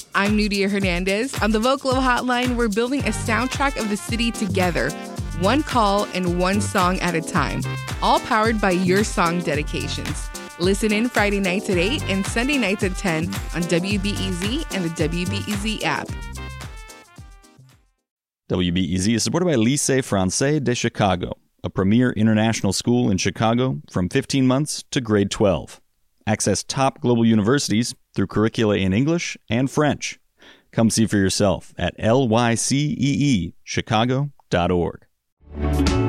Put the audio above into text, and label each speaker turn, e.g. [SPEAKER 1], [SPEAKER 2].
[SPEAKER 1] I'm Nudia Hernandez. On the Vocalo Hotline, we're building a soundtrack of the city together, one call and one song at a time, all powered by your song dedications. Listen in Friday nights at 8 and Sunday nights at 10 on WBEZ and the WBEZ app.
[SPEAKER 2] WBEZ is supported by Lycée Français de Chicago, a premier international school in Chicago from 15 months to grade 12. Access top global universities through curricula in English and French. Come see for yourself at lyceechicago.org.